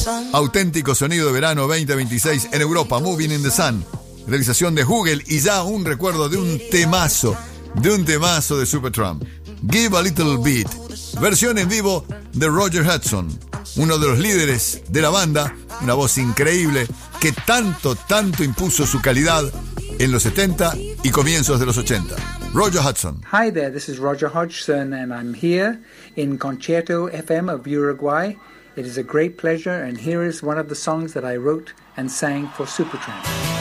Auténtico sonido de verano 2026 en Europa, Moving in the Sun. Realización de Hugel y ya un recuerdo de un temazo de Supertramp. Give a Little Beat. Versión en vivo de Roger Hudson, uno de los líderes de la banda, una voz increíble que tanto impuso su calidad en los 70 y comienzos de los 80. Roger Hudson. Hi there, this is Roger Hodgson and I'm here in Concierto FM of Uruguay. It is a great pleasure and here is one of the songs that I wrote and sang for Supertramp.